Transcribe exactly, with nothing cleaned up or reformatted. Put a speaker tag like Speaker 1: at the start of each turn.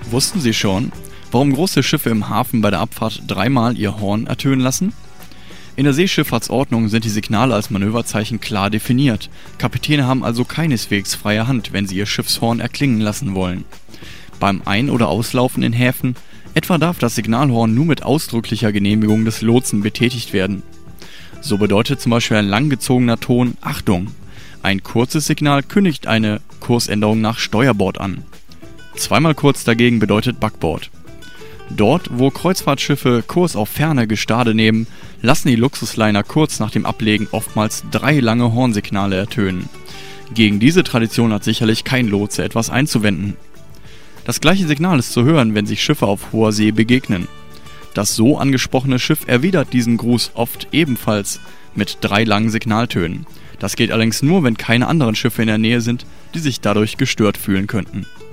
Speaker 1: Wussten Sie schon, warum große Schiffe im Hafen bei der Abfahrt dreimal ihr Horn ertönen lassen? In der Seeschifffahrtsordnung sind die Signale als Manöverzeichen klar definiert. Kapitäne haben also keineswegs freie Hand, wenn sie ihr Schiffshorn erklingen lassen wollen. Beim Ein- oder Auslaufen in Häfen etwa darf das Signalhorn nur mit ausdrücklicher Genehmigung des Lotsen betätigt werden. So bedeutet zum Beispiel ein langgezogener Ton Achtung. Ein kurzes Signal kündigt eine Kursänderung nach Steuerbord an. Zweimal kurz dagegen bedeutet Backbord. Dort, wo Kreuzfahrtschiffe Kurs auf ferne Gestade nehmen, lassen die Luxusliner kurz nach dem Ablegen oftmals drei lange Hornsignale ertönen. Gegen diese Tradition hat sicherlich kein Lotse etwas einzuwenden. Das gleiche Signal ist zu hören, wenn sich Schiffe auf hoher See begegnen. Das so angesprochene Schiff erwidert diesen Gruß oft ebenfalls mit drei langen Signaltönen. Das geht allerdings nur, wenn keine anderen Schiffe in der Nähe sind, die sich dadurch gestört fühlen könnten.